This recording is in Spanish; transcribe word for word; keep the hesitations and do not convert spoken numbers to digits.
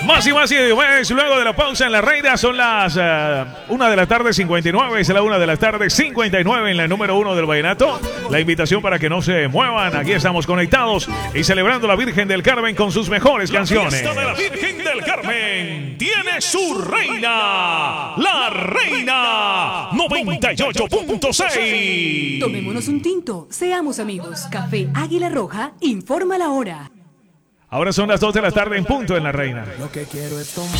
Más y más y más, luego de la pausa en la reina, son las uh, una de la tarde cincuenta y nueve, es la una de la tarde cincuenta y nueve en la número uno del vallenato. La invitación para que no se muevan, aquí estamos conectados y celebrando la Virgen del Carmen con sus mejores la canciones. Fiesta de la Virgen del Carmen tiene su reina, la reina noventa y ocho punto seis. Tomémonos un tinto, seamos amigos. Café Águila Roja informa la hora. Ahora son las dos de la tarde en punto en la reina. Lo que quiero es tomar.